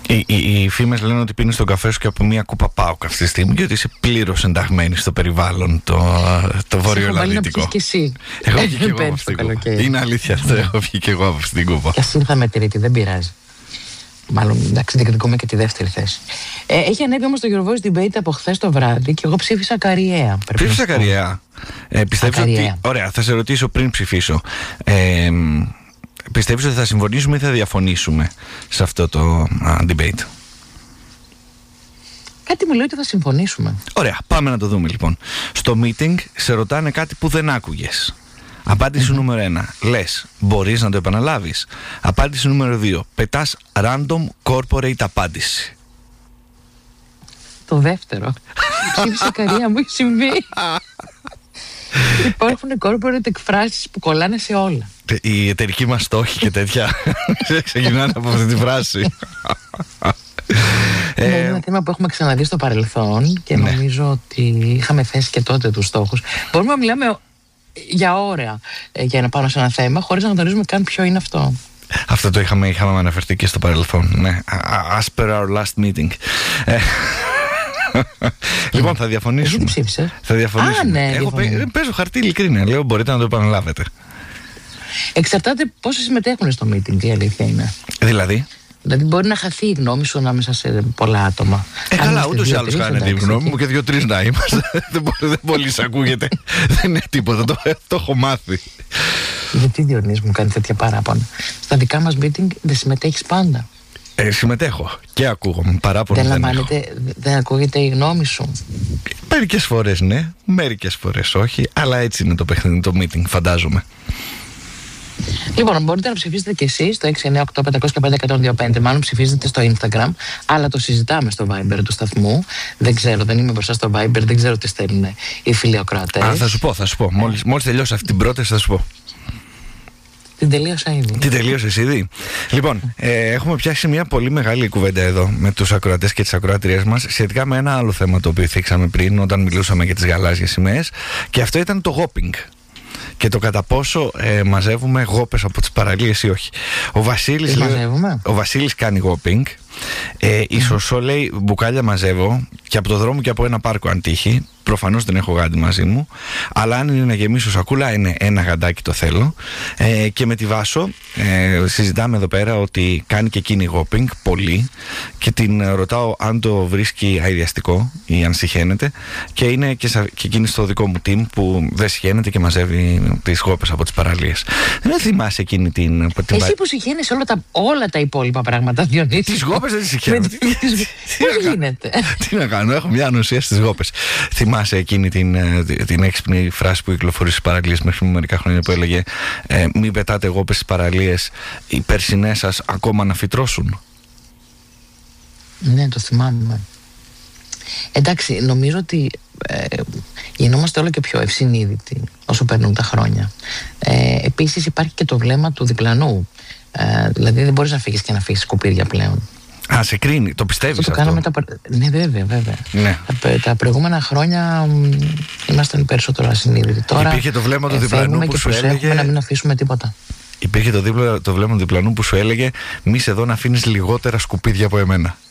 Οι φήμες λένε ότι πίνεις τον καφέ σου και από μια κούπα ΠΑΟΚ αυτή τη στιγμή, γιατί είσαι πλήρως ενταγμένη στο περιβάλλον το βορειοελλαδίτικο. Και εσύ. Έχω βγει και εγώ από αυτήν την κούπα. Είναι αλήθεια αυτό, έχω βγει και εγώ από αυτήν την κούπα. Και ας ήρθα με τρίτη, δεν πειράζει. Μάλλον εντάξει, διεκδικούμε και τη δεύτερη θέση. Έχει ανέβει όμως το Eurovoice Debate από χθες το βράδυ και εγώ ψήφισα Καριέα. Ψήφισα Καριέα. Πιστεύεις ότι. Ωραία, θα σε ρωτήσω πριν ψηφίσω. Πιστεύεις ότι θα συμφωνήσουμε ή θα διαφωνήσουμε σε αυτό το debate? Κάτι μου λέει ότι θα συμφωνήσουμε. Ωραία, πάμε να το δούμε λοιπόν. Στο meeting σε ρωτάνε κάτι που δεν άκουγες. Απάντηση νούμερο 1. Λες, μπορείς να το επαναλάβεις? Απάντηση νούμερο 2. Πετάς random corporate απάντηση. Το δεύτερο. Ψήφισα Καρία, μου έχει συμβεί. Υπάρχουν corporate εκφράσεις που κολλάνε σε όλα. Οι εταιρικοί μας στόχοι και τέτοια ξεκινάνε από αυτή τη φράση. Είναι ένα θέμα που έχουμε ξαναδεί στο παρελθόν και νομίζω ότι είχαμε θέσει και τότε τους στόχους. Μπορούμε να μιλάμε για ώρα για να πάνω σε ένα θέμα χωρίς να γνωρίζουμε καν ποιο είναι αυτό. Αυτό το είχαμε αναφερθεί και στο παρελθόν. Ναι. As per our last meeting. Λοιπόν, θα διαφωνήσουμε. Εσύ ψήφισες? Θα διαφωνήσουμε. Ναι, εγώ παίζω χαρτί ειλικρίνεια. Λέω, μπορείτε να το επαναλάβετε. Εξαρτάται πόσοι συμμετέχουν στο meeting, η αλήθεια είναι. Δηλαδή μπορεί να χαθεί η γνώμη σου ανάμεσα σε πολλά άτομα. Καλά, ούτως ή άλλως κάνετε η γνώμη μου και 2-3 να είμαστε. Δεν πολύ σ' ακούγεται. Δεν είναι τίποτα. Το έχω μάθει. Γιατί, Διονύση, μου κάνει τέτοια παράπονα? Στα δικά μας meeting δεν συμμετέχεις πάντα? Συμμετέχω και ακούγομαι. Παράπονα δεν ακούγεται η γνώμη σου? Μερικές φορές ναι, μερικές φορές όχι. Αλλά έτσι είναι το παιχνίδι, το meeting, φαντάζομαι. Λοιπόν, μπορείτε να ψηφίσετε και εσείς στο 698-500-5125. Μάλλον ψηφίζετε στο Instagram, αλλά το συζητάμε στο Viber του σταθμού. Δεν ξέρω, δεν είμαι μπροστά στο Viber, δεν ξέρω τι στέλνουν οι φίλοι ακροατές. Θα σου πω. Μόλις τελειώσω αυτή την πρόταση θα σου πω. Την τελείωσα ήδη. Την τελείωσες ήδη. Λοιπόν, έχουμε πιάσει μια πολύ μεγάλη κουβέντα εδώ με τους ακροατές και τις ακροατρίες μας σχετικά με ένα άλλο θέμα το οποίο θίξαμε πριν όταν μιλούσαμε για τις γαλάζιες σημαίες, και αυτό ήταν το γόπινγκ. Και το κατά πόσο μαζεύουμε γόπες από τις παραλίες ή όχι. Ο Βασίλης κάνει γόπινγκ. Η Σωσό λέει μπουκάλια μαζεύω και από το δρόμο και από ένα πάρκο αν τύχει. Προφανώς δεν έχω γάντι μαζί μου, αλλά αν είναι να γεμίσω σακούλα είναι ένα γαντάκι το θέλω. Και με τη Βάσο συζητάμε εδώ πέρα ότι κάνει και εκείνη γόπινγκ πολύ και την ρωτάω αν το βρίσκει αηδιαστικό ή αν συχαίνεται, και είναι και εκείνη στο δικό μου team που δεν συχαίνεται και μαζεύει τις γόπες από τις παραλίες. Δεν θυμάσαι εκείνη την... Εσύ που συχαίνεσαι όλα τα υπόλοιπα πράγματα, Διονύση. Τις γόπες δεν τις συχαίνω. Πώς γίνεται? Τι να κάνω, έχω μια ανοσία στις γόπες. Θυμάσαι εκείνη την έξυπνη φράση που κυκλοφορεί στις παραλίες μέχρι μερικά χρόνια που έλεγε μην πετάτε γόπες στις παραλίες, οι περσινές σας ακόμα να φυτρώσουν? Ναι, το θυμάμαι. Εντάξει, νομίζω ότι γινόμαστε όλο και πιο ευσυνείδητοι όσο περνούν τα χρόνια. Επίσης υπάρχει και το βλέμμα του διπλανού. Δηλαδή δεν μπορείς να φύγεις και να αφήσεις σκουπίδια πλέον. Σε κρίνει, το πιστεύεις αυτό? Ναι, βέβαια. Ναι. Τα προηγούμενα χρόνια ήμασταν περισσότερο ασυνείδητοι. Τώρα υπήρχε το βλέμμα του διπλανού που σου έλεγε να μην αφήσουμε τίποτα. Υπήρχε το βλέμμα του διπλανού που σου έλεγε μη σε εδώ να αφήνεις λιγότερα σκουπίδια από εμένα.